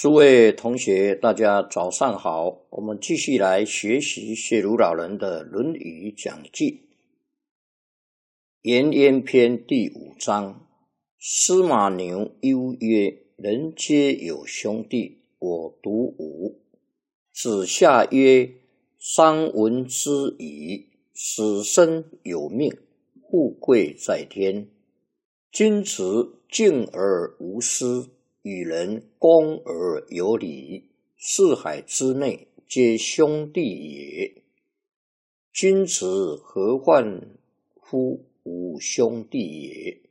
诸位同学，大家早上好。我们继续来学习谢儒老人的《论语》讲记。颜渊篇第5章。司马牛忧曰：人皆有兄弟，我独无。子夏曰：商闻之矣，死生有命，富贵在天。君子敬而无私，与人恭而有礼，四海之内皆兄弟也。君子何患乎无兄弟也？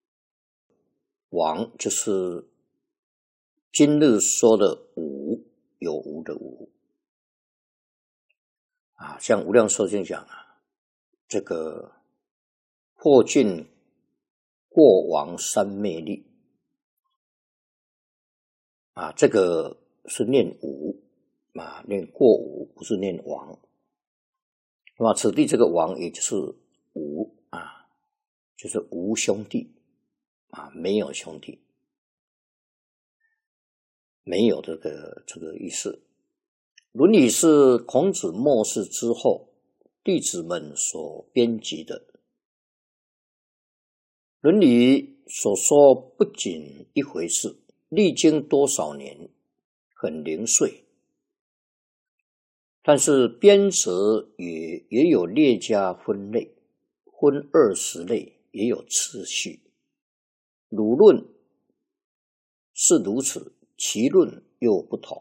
王就是今日说的无，有无的无像无量寿经讲这个破尽过往三昧力这个是念无念过无，不是念王。那么此地这个王也就是无就是无兄弟没有兄弟，没有这个意思。论语是孔子末世之后弟子们所编辑的。论语所说不仅一回事，历经多少年，很零碎，但是编则也有列家分类，分20类，也有次序。儒论是如此，其论又不同。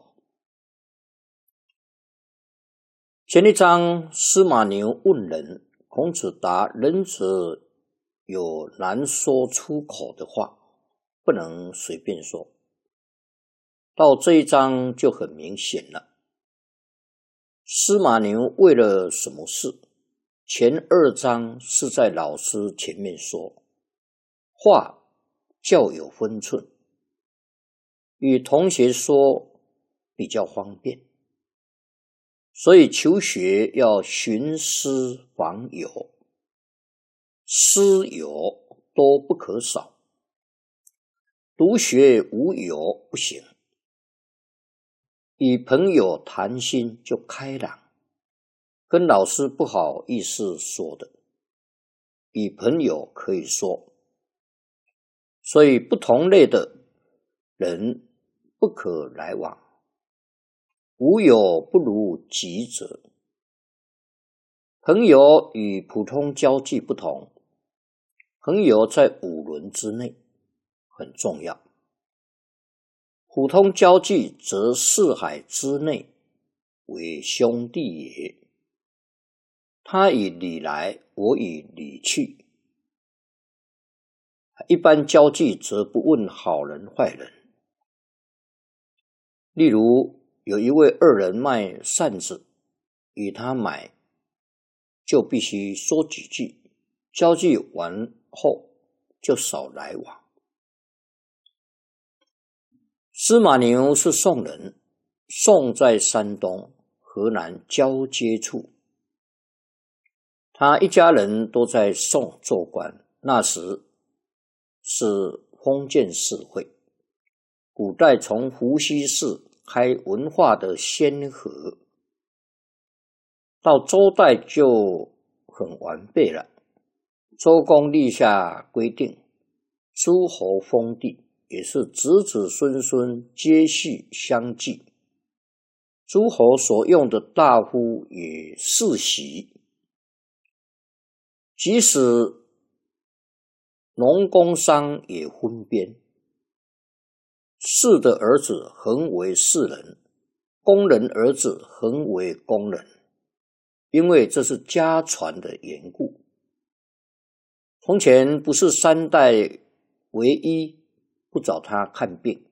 前一章司马牛问人，孔子答：人者有难说出口的话，不能随便说。到这一章就很明显了，司马牛为了什么事？前2章是在老师前面说，话较有分寸，与同学说比较方便，所以求学要徇私访友，私友都不可少，独学无友不行。与朋友谈心就开朗，跟老师不好意思说的，与朋友可以说。所以不同类的人不可来往，无友不如己者。朋友与普通交际不同，朋友在5伦之内，很重要。普通交际则四海之内为兄弟也。他以礼来，我以礼去。一般交际则不问好人坏人。例如有一位2人卖扇子，与他买就必须说几句，交际完后就少来往。司马牛是宋人，宋在山东、河南交接处，他一家人都在宋做官。那时是封建社会，古代从伏羲氏开文化的先河，到周代就很完备了。周公立下规定，诸侯封地也是子子孙孙接续相继，诸侯所用的大夫也世袭，即使农工商也分编，士的儿子恒为士人，工人儿子恒为工人，因为这是家传的缘故。从前不是3代为医不找他看病，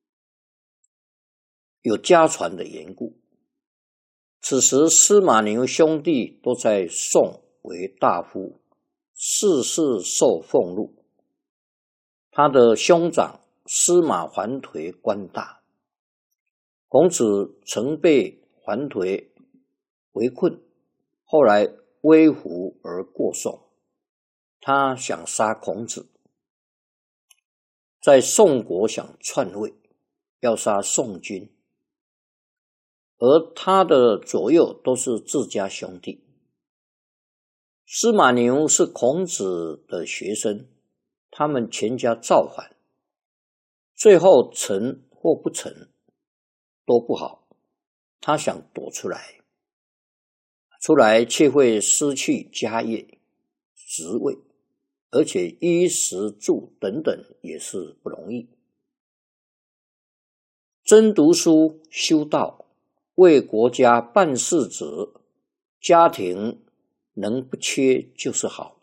有家传的缘故。此时司马牛兄弟都在宋为大夫，事事受俸禄。他的兄长司马桓颓官大，孔子曾被桓颓围困，后来微服而过宋。他想杀孔子，在宋国想篡位， 要杀宋军，而他的左右都是自家兄弟。司马牛是孔子的学生，他们全家造反，最后成或不成都不好，他想躲出来，却会失去家业、职位，而且衣食住等等也是不容易。真读书修道，为国家办事者，家庭能不缺就是好。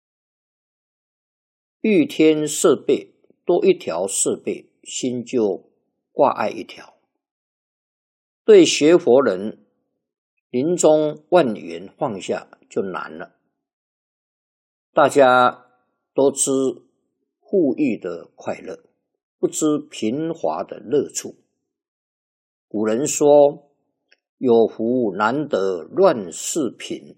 欲添设备，多一条设备，心就挂碍一条。对学佛人，临终万缘放下就难了。大家都知富裕的快乐，不知贫乏的乐处。古人说，有福难得乱世贫，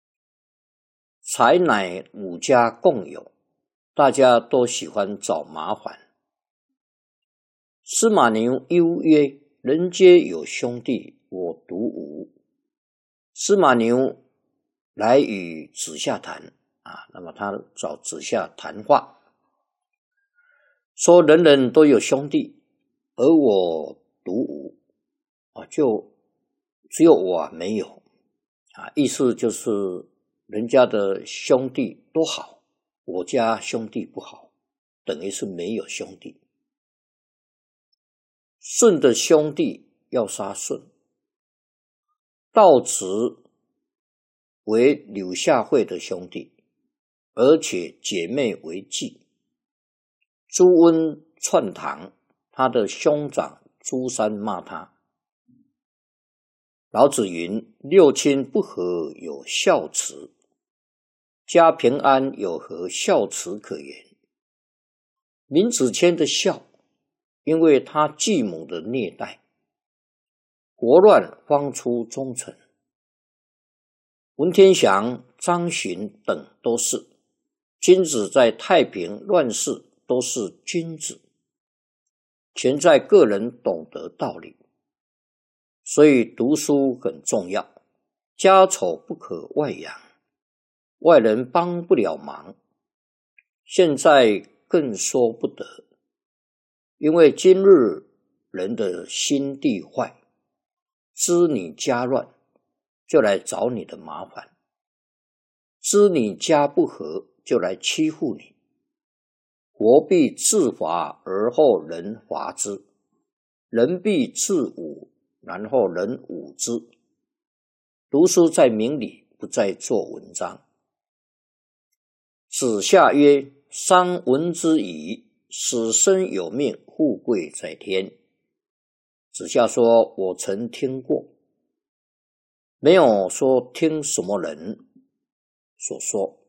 财乃五家共有，大家都喜欢找麻烦。司马牛忧曰：人皆有兄弟，我独无。司马牛来与子夏谈那么他找子夏谈话，说人人都有兄弟，而我独无就只有我没有意思就是人家的兄弟都好，我家兄弟不好，等于是没有兄弟。舜的兄弟要杀舜，道子为柳下惠的兄弟，而且姐妹为继。朱温篡唐，他的兄长朱三骂他。老子云：六亲不和有孝慈，家平安有何孝慈可言？闵子骞的孝，因为他继母的虐待，国乱方出忠臣。文天祥、张巡等都是君子，在太平乱世都是君子，全在个人懂得道理。所以读书很重要，家丑不可外扬，外人帮不了忙。现在更说不得，因为今日人的心地坏，知你家乱就来找你的麻烦，知你家不和就来欺负你。国必自伐而后人伐之，人必自侮然后人侮之。读书在明理，不在做文章。子夏曰：商闻之矣，死生有命，富贵在天。子夏说，我曾听过，没有说听什么人所说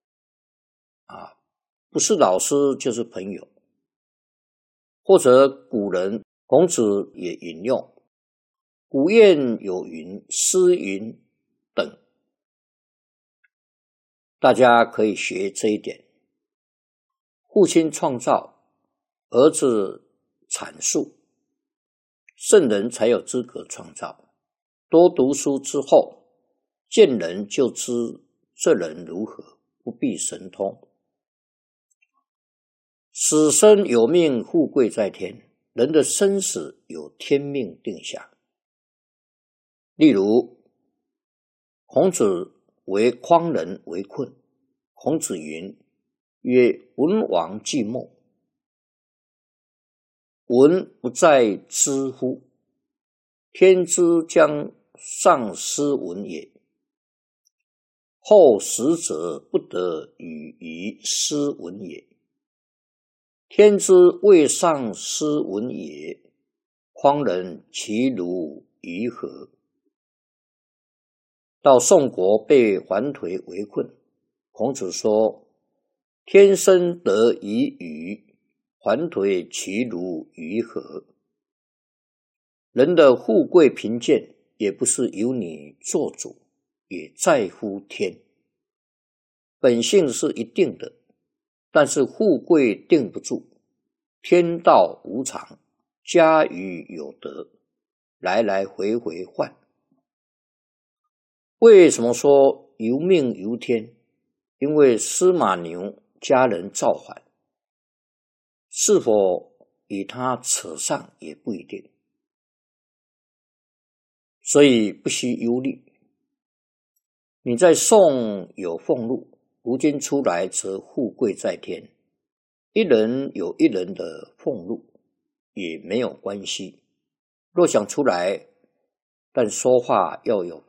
不是老师就是朋友，或者古人孔子也引用古谚有云、诗云等，大家可以学这一点。父亲创造，儿子阐述，圣人才有资格创造。多读书之后，见人就知这人如何，不必神通。死生有命，富贵在天。人的生死有天命定下。例如，孔子为匡人为困，孔子云：曰文王既没，文不在知乎？天之将丧失文也，后死者不得与于斯文也。天之未丧失文也，匡人其如于何？到宋国被桓颓围困，孔子说：天生得以与，桓颓其如于何？人的富贵贫贱也不是由你做主，也在乎天。本性是一定的，但是富贵定不住，天道无常， 家与有德，来来回回换。为什么说由命由天？因为司马牛家人造反，是否与他扯上也不一定，所以不需忧虑。你在宋有俸禄，如今出来则富贵在天。一人有一人的俸禄也没有关系，若想出来，但说话要有